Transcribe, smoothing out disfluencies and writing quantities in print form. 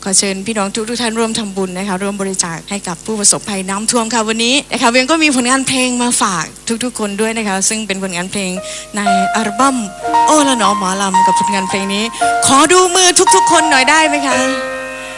ขอเชิญพี่น้องทุกท่านร่วมทำบุญนะคะร่วมบริจาคให้กับผู้ประสบภัยน้ำท่วมค่ะวันนี้นะคะเวียงก็มีผลงานเพลงมาฝากทุกๆคนด้วยนะคะซึ่งเป็นผลงานเพลงในอัลบั้มโอ้ละหนอหมอลำกับผลงานเพลงนี้ขอดูมือทุกๆคนหน่อยได้ไหมคะ